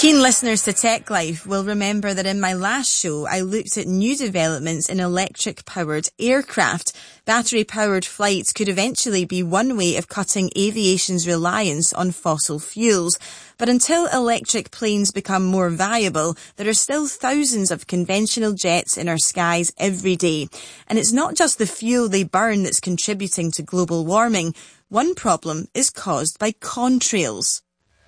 Keen listeners to Tech Life will remember that in my last show I looked at new developments in electric-powered aircraft. Battery-powered flights could eventually be one way of cutting aviation's reliance on fossil fuels. But until electric planes become more viable, there are still thousands of conventional jets in our skies every day. And it's not just the fuel they burn that's contributing to global warming. One problem is caused by contrails.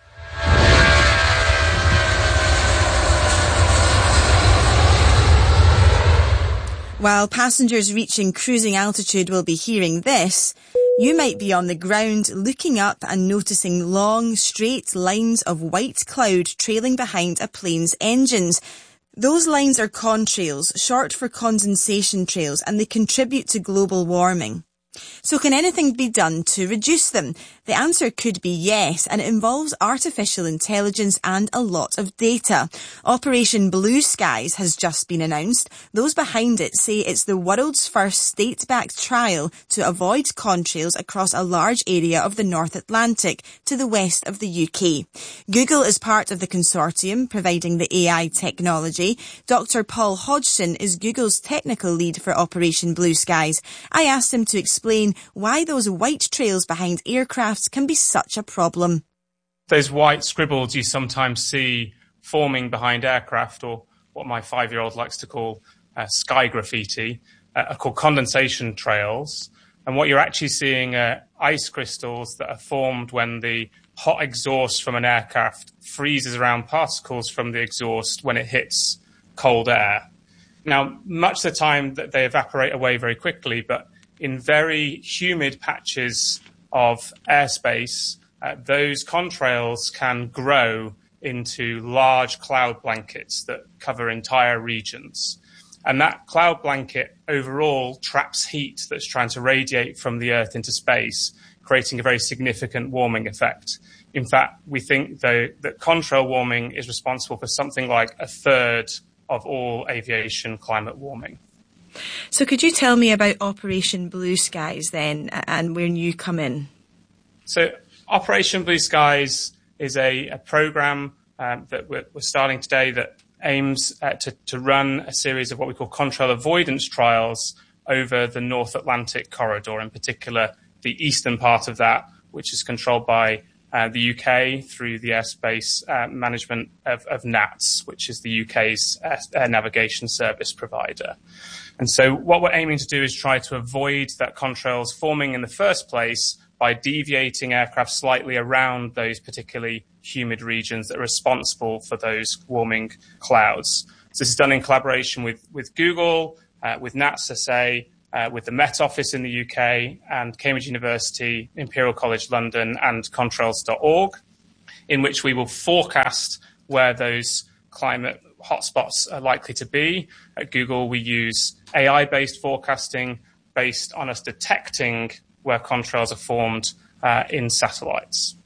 While passengers reaching cruising altitude will be hearing this, you might be on the ground looking up and noticing long, straight lines of white cloud trailing behind a plane's engines. Those lines are contrails, short for condensation trails, and they contribute to global warming. So can anything be done to reduce them? The answer could be yes, and it involves artificial intelligence and a lot of data. Operation Blue Skies has just been announced. Those behind it say it's the world's first state-backed trial to avoid contrails across a large area of the North Atlantic to the west of the UK. Google is part of the consortium providing the AI technology. Dr. Paul Hodgson is Google's technical lead for Operation Blue Skies. I asked him to explain why those white trails behind aircrafts can be such a problem. Those white scribbles you sometimes see forming behind aircraft, or what my 5-year-old likes to call sky graffiti, are called condensation trails. And what you're actually seeing are ice crystals that are formed when the hot exhaust from an aircraft freezes around particles from the exhaust when it hits cold air. Now, much of the time that they evaporate away very quickly, but in very humid patches of airspace, those contrails can grow into large cloud blankets that cover entire regions. And that cloud blanket overall traps heat that's trying to radiate from the Earth into space, creating a very significant warming effect. In fact, we think, though, that contrail warming is responsible for something like a third of all aviation climate warming. So could you tell me about Operation Blue Skies then, and when you come in? So Operation Blue Skies is a program that we're starting today that aims to run a series of what we call contrail avoidance trials over the North Atlantic corridor, in particular the eastern part of that, which is controlled by the UK through the airspace management of NATS, which is the UK's air navigation service provider. And so what we're aiming to do is try to avoid that contrails forming in the first place by deviating aircraft slightly around those particularly humid regions that are responsible for those warming clouds. So this is done in collaboration with Google, with NATS SA, with the Met Office in the UK, and Cambridge University, Imperial College London, and Contrails.org, in which we will forecast where those climate hotspots are likely to be. At Google, we use AI-based forecasting based on us detecting where contrails are formed in satellites.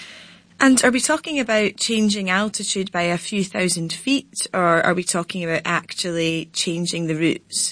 And are we talking about changing altitude by a few thousand feet, or are we talking about actually changing the routes?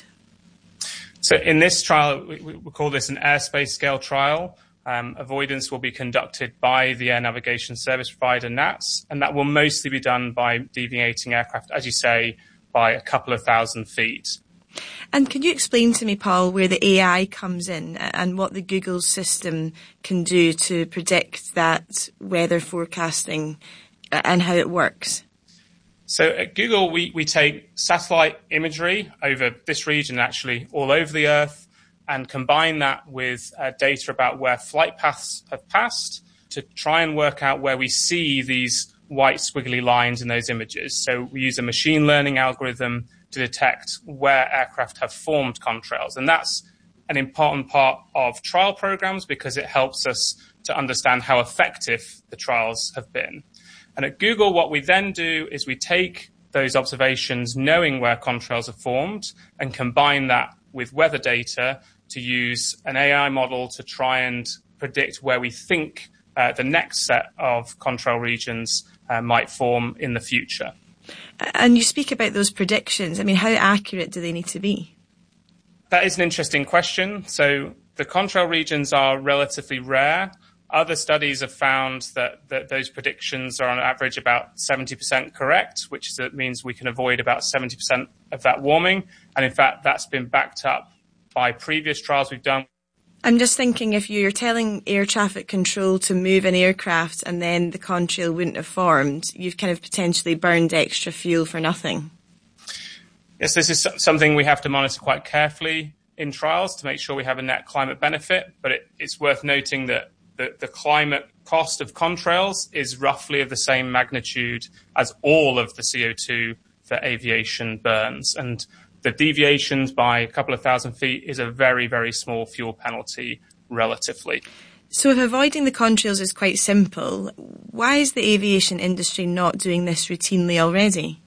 So in this trial, we call this an airspace scale trial. Avoidance will be conducted by the air navigation service provider NATS, and that will mostly be done by deviating aircraft, as you say, by a couple of thousand feet. And can you explain to me, Paul, where the AI comes in and what the Google system can do to predict that weather forecasting and how it works? So at Google, we take satellite imagery over this region, actually all over the Earth, and combine that with data about where flight paths have passed to try and work out where we see these white squiggly lines in those images. So we use a machine learning algorithm to detect where aircraft have formed contrails. And that's an important part of trial programs because it helps us to understand how effective the trials have been. And at Google, what we then do is we take those observations, knowing where contrails are formed, and combine that with weather data to use an AI model to try and predict where we think the next set of contrail regions might form in the future. And you speak about those predictions. I mean, how accurate do they need to be? That is an interesting question. So the contrail regions are relatively rare. Other studies have found that those predictions are on average about 70% correct, which means we can avoid about 70% of that warming. And in fact, that's been backed up by previous trials we've done. I'm just thinking, if you're telling air traffic control to move an aircraft and then the contrail wouldn't have formed, you've kind of potentially burned extra fuel for nothing. Yes, this is something we have to monitor quite carefully in trials to make sure we have a net climate benefit. But it's worth noting that the climate cost of contrails is roughly of the same magnitude as all of the CO2 that aviation burns. And the deviations by a couple of thousand feet is a very, very small fuel penalty relatively. So if avoiding the contrails is quite simple, why is the aviation industry not doing this routinely already?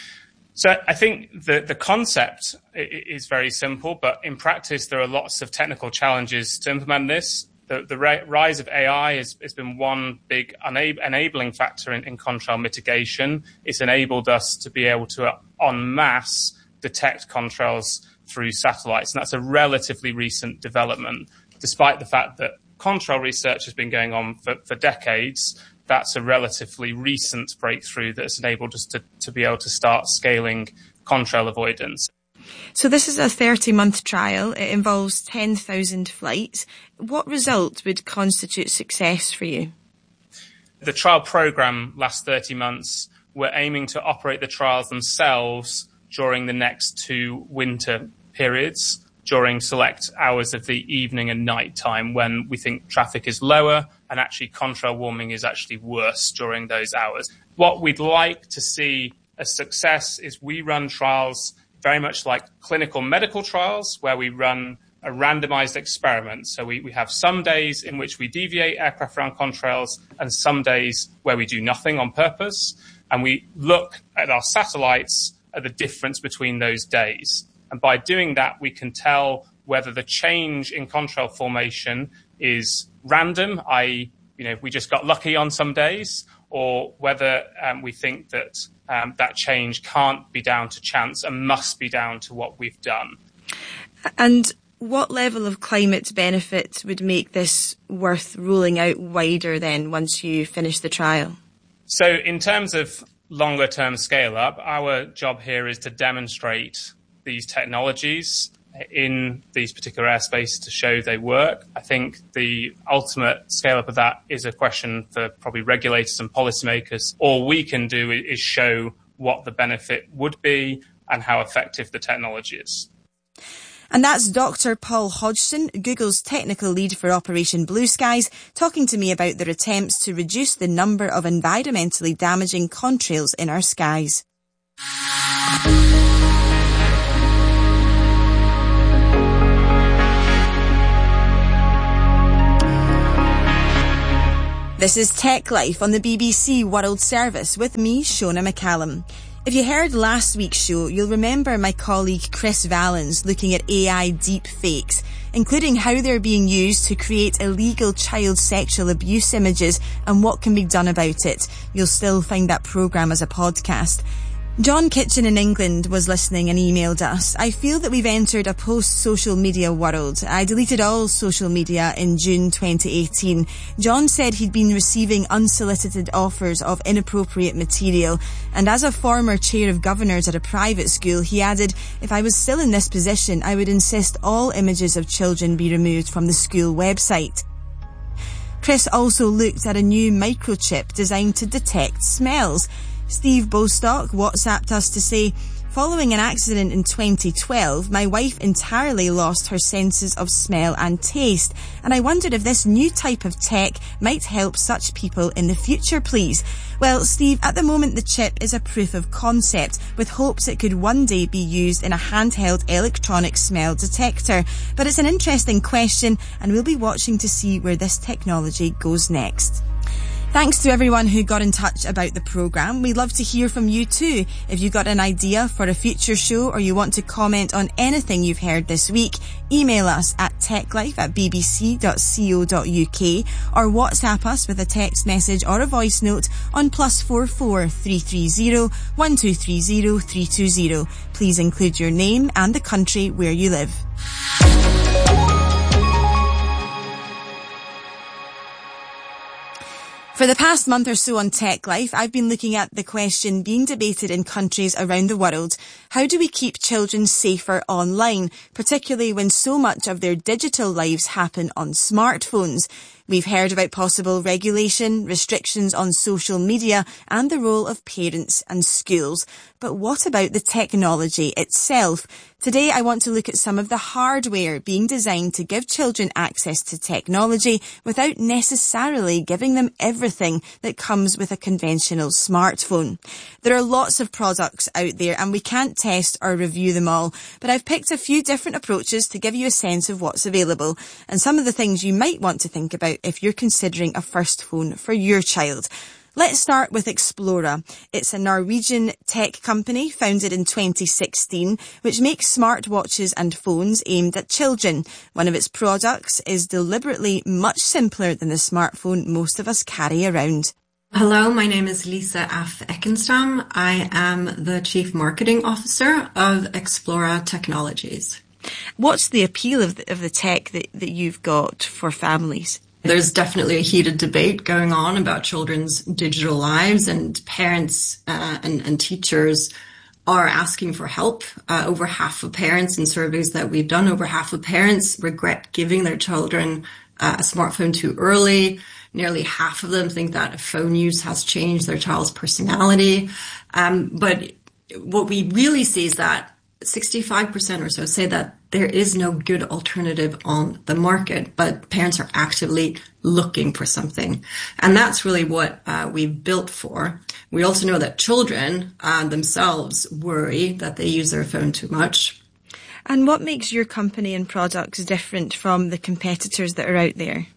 So I think the concept is very simple, but in practice there are lots of technical challenges to implement this. The rise of AI has been one big enabling factor in contrail mitigation. It's enabled us to be able to en masse detect contrails through satellites, and that's a relatively recent development. Despite the fact that contrail research has been going on for decades, that's a relatively recent breakthrough that's enabled us to be able to start scaling contrail avoidance. So this is a 30-month trial. It involves 10,000 flights. What result would constitute success for you? The trial program lasts 30 months. We're aiming to operate the trials themselves during the next 2 winter periods, during select hours of the evening and night time when we think traffic is lower and actually contrail warming is actually worse during those hours. What we'd like to see as success is we run trials very much like clinical medical trials, where we run a randomized experiment. So we have some days in which we deviate aircraft around contrails and some days where we do nothing on purpose. And we look at our satellites at the difference between those days. And by doing that, we can tell whether the change in contrail formation is random, i.e., we just got lucky on some days, or whether we think that that change can't be down to chance and must be down to what we've done. And what level of climate benefit would make this worth rolling out wider then once you finish the trial? So in terms of longer term scale up, our job here is to demonstrate these technologies in these particular airspaces to show they work. I think the ultimate scale up of that is a question for probably regulators and policymakers. All we can do is show what the benefit would be and how effective the technology is. And that's Dr. Paul Hodgson, Google's technical lead for Operation Blue Skies, talking to me about their attempts to reduce the number of environmentally damaging contrails in our skies. This is Tech Life on the BBC World Service with me, Shona McCallum. If you heard last week's show, you'll remember my colleague Chris Valens looking at AI deep fakes, including how they're being used to create illegal child sexual abuse images and what can be done about it. You'll still find that programme as a podcast. John Kitchen in England was listening and emailed us. I feel that we've entered a post-social media world. I deleted all social media in June 2018. John said he'd been receiving unsolicited offers of inappropriate material. And as a former chair of governors at a private school, he added, if I was still in this position, I would insist all images of children be removed from the school website. Chris also looked at a new microchip designed to detect smells. Steve Bostock WhatsApped us to say, following an accident in 2012, my wife entirely lost her senses of smell and taste, and I wondered if this new type of tech might help such people in the future, please. Well, Steve, at the moment the chip is a proof of concept, with hopes it could one day be used in a handheld electronic smell detector. But it's an interesting question, and we'll be watching to see where this technology goes next. Thanks to everyone who got in touch about the programme. We'd love to hear from you too. If you've got an idea for a future show or you want to comment on anything you've heard this week, email us at techlife@bbc.co.uk or WhatsApp us with a text message or a voice note on +44 330 1230 320. Please include your name and the country where you live. For the past month or so on Tech Life, I've been looking at the question being debated in countries around the world. How do we keep children safer online, particularly when so much of their digital lives happen on smartphones? We've heard about possible regulation, restrictions on social media, and the role of parents and schools. But what about the technology itself? Today I want to look at some of the hardware being designed to give children access to technology without necessarily giving them everything that comes with a conventional smartphone. There are lots of products out there and we can't test or review them all, but I've picked a few different approaches to give you a sense of what's available and some of the things you might want to think about if you're considering a first phone for your child. Let's start with Xplora. It's a Norwegian tech company founded in 2016, which makes smartwatches and phones aimed at children. One of its products is deliberately much simpler than the smartphone most of us carry around. Hello, my name is Lisa Af Ekenstam. I am the Chief Marketing Officer of Xplora Technologies. What's the appeal of the tech that you've got for families? There's definitely a heated debate going on about children's digital lives, and parents and teachers are asking for help. Over half of parents in surveys that we've done, over half of parents regret giving their children a smartphone too early. Nearly half of them think that phone use has changed their child's personality. But what we really see is that 65% or so say that there is no good alternative on the market, but parents are actively looking for something. And that's really what we've built for. We also know that children themselves worry that they use their phone too much. And what makes your company and products different from the competitors that are out there?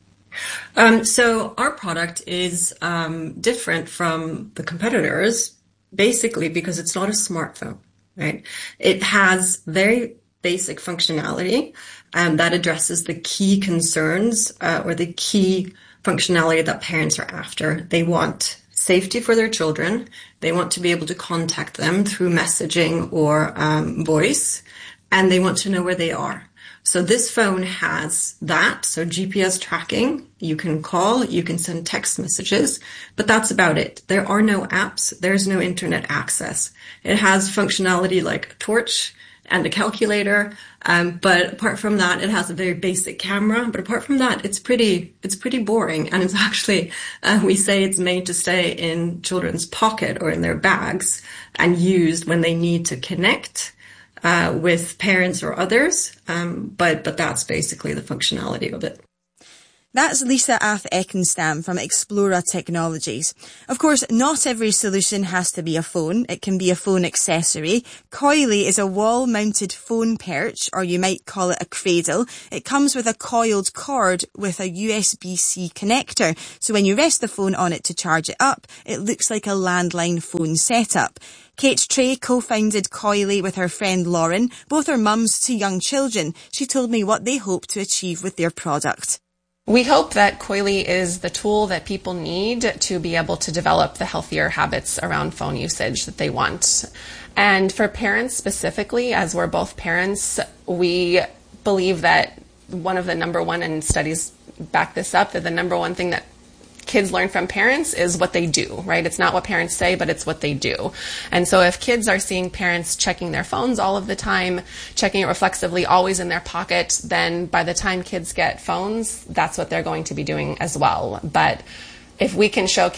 So our product is different from the competitors, basically because it's not a smartphone. Right. It has very basic functionality that addresses the key concerns or the key functionality that parents are after. They want safety for their children. They want to be able to contact them through messaging or voice, and they want to know where they are. So this phone has that, so GPS tracking, you can call, you can send text messages, but that's about it. There are no apps, there's no internet access. It has functionality like a torch and a calculator, but apart from that, it has a very basic camera, but apart from that, it's pretty boring, and it's actually, we say it's made to stay in children's pocket or in their bags and used when they need to connect with parents or others, but that's basically the functionality of it. That's Lisa Af Ekenstam from Xplora Technologies. Of course, not every solution has to be a phone. It can be a phone accessory. Coily is a wall-mounted phone perch, or you might call it a cradle. It comes with a coiled cord with a USB-C connector. So when you rest the phone on it to charge it up, it looks like a landline phone setup. Kate Trey co-founded Coily with her friend Lauren. Both are mums to young children. She told me what they hope to achieve with their product. We hope that Coily is the tool that people need to be able to develop the healthier habits around phone usage that they want. And for parents specifically, as we're both parents, we believe that one of the number one, and studies back this up, that the number one thing that kids learn from parents is what they do, right? It's not what parents say, but it's what they do. And so if kids are seeing parents checking their phones all of the time, checking it reflexively, always in their pocket, then by the time kids get phones, that's what they're going to be doing as well. But if we can show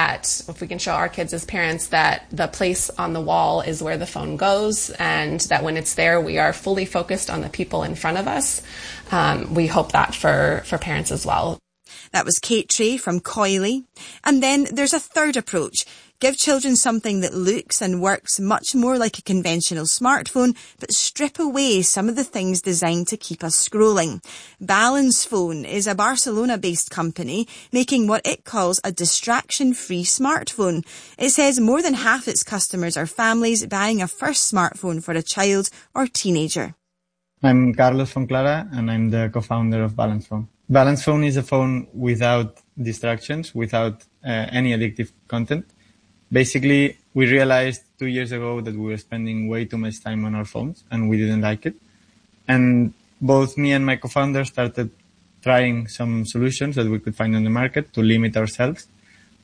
our kids as parents that the place on the wall is where the phone goes, and that when it's there, we are fully focused on the people in front of us, we hope that for parents as well. That was Kate Trey from Coily. And then there's a third approach. Give children something that looks and works much more like a conventional smartphone, but strip away some of the things designed to keep us scrolling. Balance Phone is a Barcelona-based company making what it calls a distraction-free smartphone. It says more than half its customers are families buying a first smartphone for a child or teenager. I'm Carlos Fonclara, and I'm the co-founder of Balance Phone. Balance Phone is a phone without distractions, without any addictive content. Basically, we realized 2 years ago that we were spending way too much time on our phones, and we didn't like it. And both me and my co-founder started trying some solutions that we could find on the market to limit ourselves.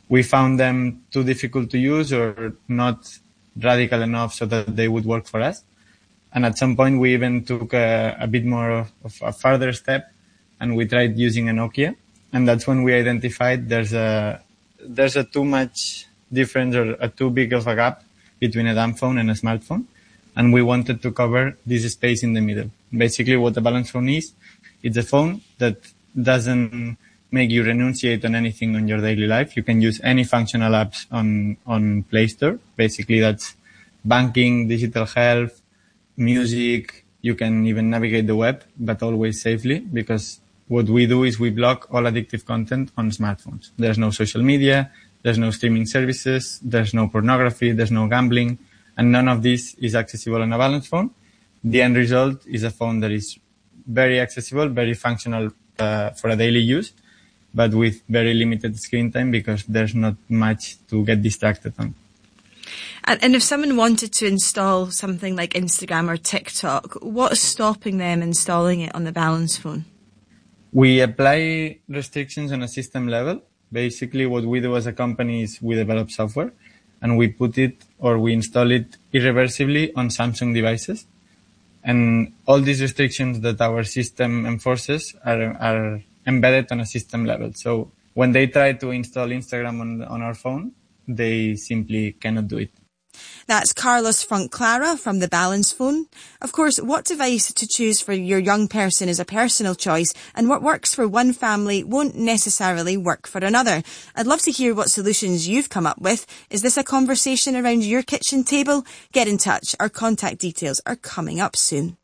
we found them too difficult to use or not radical enough so that they would work for us. And at some point, we even took a bit more of a further step, and we tried using a Nokia. And that's when we identified there's a too much difference or a too big of a gap between a dumb phone and a smartphone. And we wanted to cover this space in the middle. Basically, what a balance phone is, it's a phone that doesn't make you renunciate on anything on your daily life. You can use any functional apps on Play Store. Basically, that's banking, digital health, music. You can even navigate the web, but always safely, because what we do is we block all addictive content on smartphones. There's no social media, there's no streaming services, there's no pornography, there's no gambling, and none of this is accessible on a balance phone. The end result is a phone that is very accessible, very functional for a daily use, but with very limited screen time because there's not much to get distracted on. And if someone wanted to install something like Instagram or TikTok, what is stopping them installing it on the balance phone? We apply restrictions on a system level. Basically, what we do as a company is we develop software and we put it or we install it irreversibly on Samsung devices. And all these restrictions that our system enforces are embedded on a system level. So when they try to install Instagram on our phone, they simply cannot do it. That's Carlos Fontclara from the Balance Phone. Of course, what device to choose for your young person is a personal choice, and what works for one family won't necessarily work for another. I'd love to hear what solutions you've come up with. Is this a conversation around your kitchen table? Get in touch. Our contact details are coming up soon.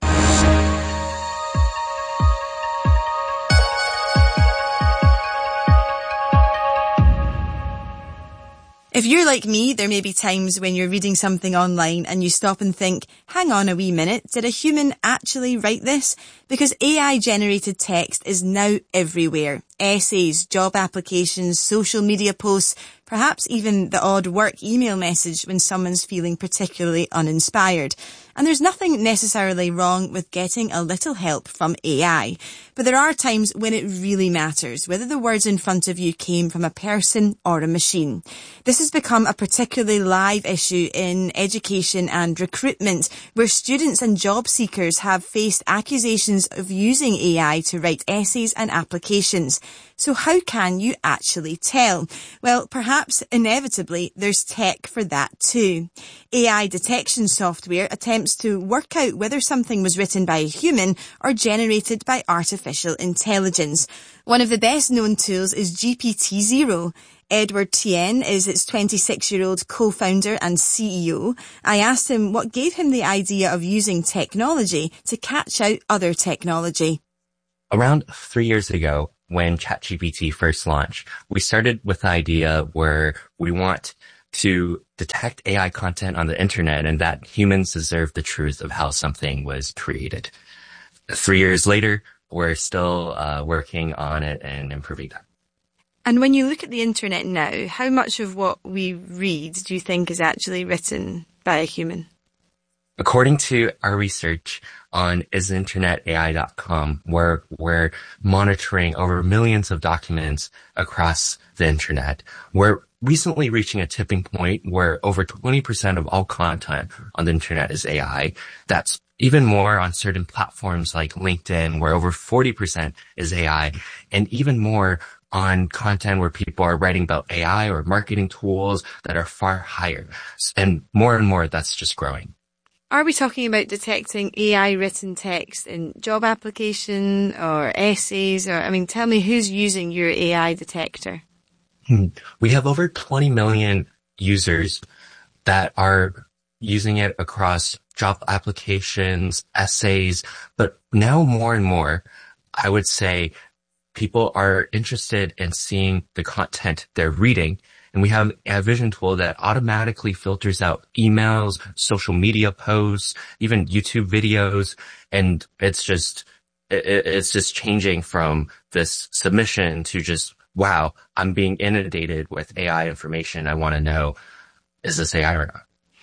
If you're like me, there may be times when you're reading something online and you stop and think, hang on a wee minute, did a human actually write this? Because AI-generated text is now everywhere. Essays, job applications, social media posts, perhaps even the odd work email message when someone's feeling particularly uninspired. And there's nothing necessarily wrong with getting a little help from AI. But there are times when it really matters, whether the words in front of you came from a person or a machine. This has become a particularly live issue in education and recruitment, where students and job seekers have faced accusations of using AI to write essays and applications. So how can you actually tell? Well, perhaps inevitably there's tech for that too. AI detection software attempts to work out whether something was written by a human or generated by artificial intelligence. One of the best known tools is GPT-0. Edward Tien is its 26-year-old co-founder and CEO. I asked him what gave him the idea of using technology to catch out other technology. Around 3 years ago, when ChatGPT first launched, we started with the idea where we want to detect AI content on the internet and that humans deserve the truth of how something was created. 3 years later, we're still working on it and improving that. And when you look at the internet now, how much of what we read do you think is actually written by a human? According to our research on isinternetai.com, we're monitoring over millions of documents across the internet. We're recently reaching a tipping point where over 20% of all content on the internet is AI. That's even more on certain platforms like LinkedIn, where over 40% is AI, and even more on content where people are writing about AI or marketing tools that are far higher. And more, that's just growing. Are we talking about detecting AI written text in job application or essays? Tell me who's using your AI detector? We have over 20 million users that are using it across job applications, essays, but now more and more, I would say people are interested in seeing the content they're reading. And we have a vision tool that automatically filters out emails, social media posts, even YouTube videos. And it's just changing from this submission to just, wow, I'm being inundated with AI information. I want to know, is this AI or not?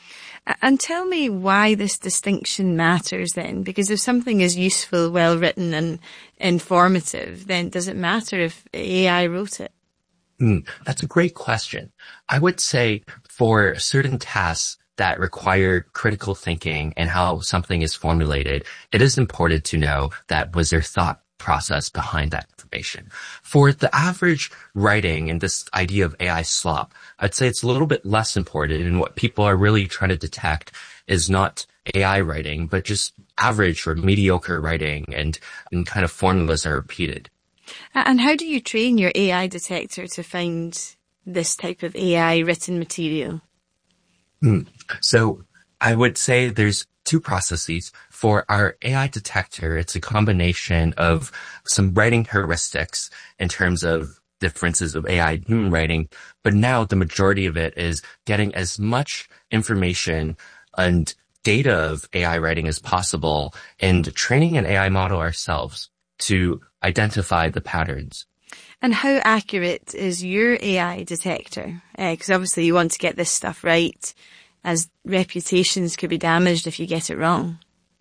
And tell me why this distinction matters then, because if something is useful, well written and informative, then does it matter if AI wrote it? That's a great question. I would say for certain tasks that require critical thinking and how something is formulated, it is important to know that was there thought process behind that information. For the average writing and this idea of AI slop, I'd say it's a little bit less important, and what people are really trying to detect is not AI writing, but just average or mediocre writing and kind of formulas are repeated. And how do you train your AI detector to find this type of AI written material? So I would say there's two processes. For our AI detector, it's a combination of some writing heuristics in terms of differences of AI and human writing, but now the majority of it is getting as much information and data of AI writing as possible and training an AI model ourselves to identify the patterns. And how accurate is your AI detector? Because obviously you want to get this stuff right, as reputations could be damaged if you get it wrong.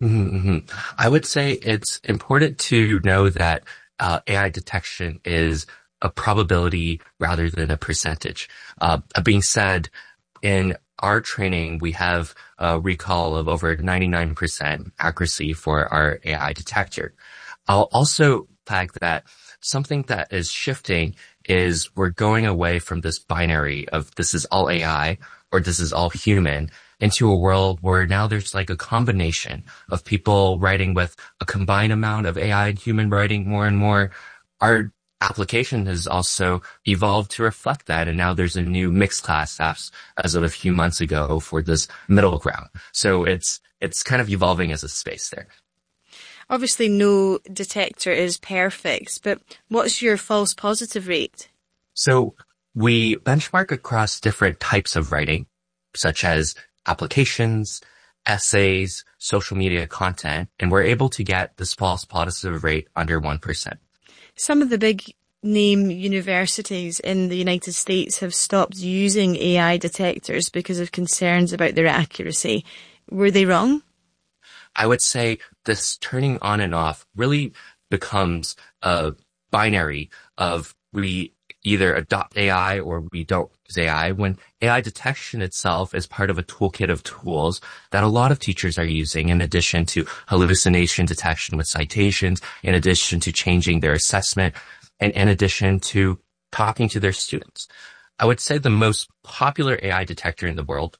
I would say it's important to know that AI detection is a probability rather than a percentage. Being said, in our training, we have a recall of over 99% accuracy for our AI detector. I'll also flag that something that is shifting is we're going away from this binary of this is all AI or this is all human into a world where now there's like a combination of people writing with a combined amount of AI and human writing more and more. Our application has also evolved to reflect that. And now there's a new mixed class apps as of a few months ago for this middle ground. So it's kind of evolving as a space there. Obviously, no detector is perfect, but what's your false positive rate? So we benchmark across different types of writing, such as applications, essays, social media content, and we're able to get this false positive rate under 1%. Some of the big name universities in the United States have stopped using AI detectors because of concerns about their accuracy. Were they wrong? I would say this turning on and off really becomes a binary of we either adopt AI or we don't use AI, when AI detection itself is part of a toolkit of tools that a lot of teachers are using in addition to hallucination detection with citations, in addition to changing their assessment, and in addition to talking to their students. I would say the most popular AI detector in the world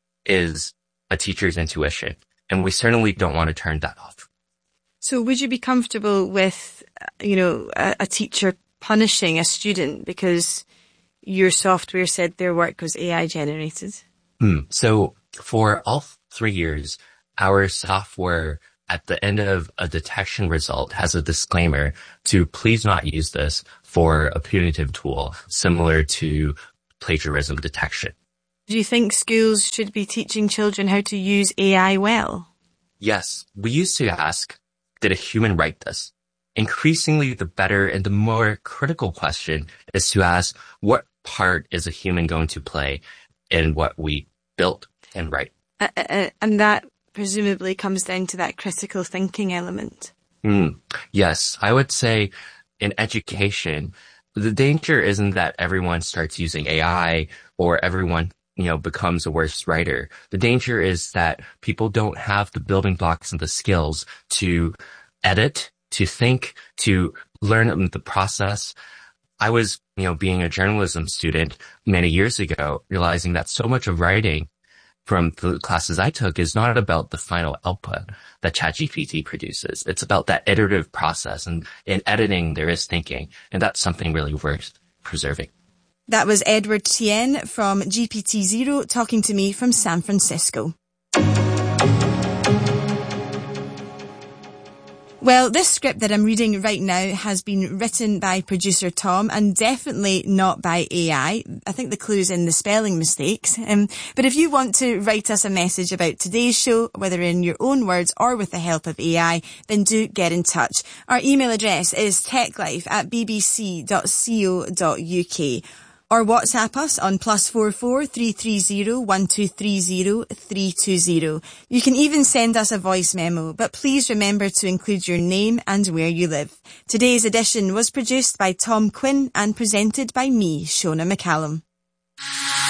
is a teacher's intuition, and we certainly don't want to turn that off. So would you be comfortable with, a teacher punishing a student because your software said their work was AI generated? So for all 3 years, our software at the end of a detection result has a disclaimer to please not use this for a punitive tool similar to plagiarism detection. Do you think schools should be teaching children how to use AI well? Yes, we used to ask, did a human write this? Increasingly, the better and the more critical question is to ask, what part is a human going to play in what we built and write? And that presumably comes down to that critical thinking element. Yes, I would say in education, the danger isn't that everyone starts using AI or everyone becomes a worse writer. The danger is that people don't have the building blocks and the skills to edit, to think, to learn the process. I was, being a journalism student many years ago, realizing that so much of writing from the classes I took is not about the final output that ChatGPT produces. It's about that iterative process. And in editing, there is thinking. And that's something really worth preserving. That was Edward Tien from GPT-0 talking to me from San Francisco. Well, this script that I'm reading right now has been written by producer Tom and definitely not by AI. I think the clue's in the spelling mistakes. But if you want to write us a message about today's show, whether in your own words or with the help of AI, then do get in touch. Our email address is techlife@bbc.co.uk. or WhatsApp us on +44 330 1230 320. You can even send us a voice memo, but please remember to include your name and where you live. Today's edition was produced by Tom Quinn and presented by me, Shona McCallum.